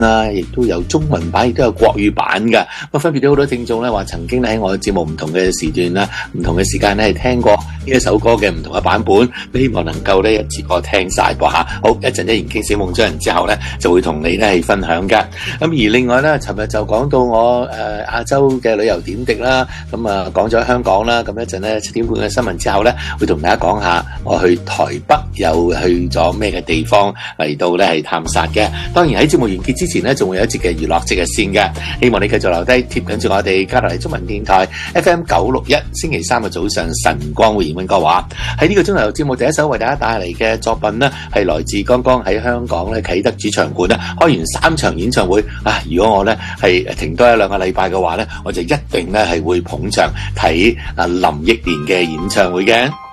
亦都有中文版，亦都有國語版嘅。咁分別都好多聽眾咧話曾經咧喺我嘅節目唔同嘅時段啦、唔同嘅時間咧係聽過呢一首歌嘅唔同嘅版本，希望能夠咧一次過聽晒噃吓。好，一陣一言傾小夢中人之後咧，就會同你咧係分享嘅。咁而另外咧，尋日就講到我亞洲嘅旅遊點滴啦，咁啊講咗香港啦，咁一陣咧7點半嘅新聞之後咧，會同大家講下我去台北又去咗咩嘅地方嚟到咧係探索嘅。當然喺節目完結之前呢，仲會有一節嘅娛樂節嘅線嘅，希望你繼續留低貼緊住我哋加拿大中文電台 FM 961星期3嘅早上晨光會言溫哥華。喺呢個鐘頭節目第一首為大家帶嚟嘅作品呢，係來自剛剛喺香港咧啟德主場館咧開完3場演唱會啊！如果我咧係停多1-2個禮拜嘅話咧，我就一定咧係會捧場睇林憶蓮嘅演唱會嘅。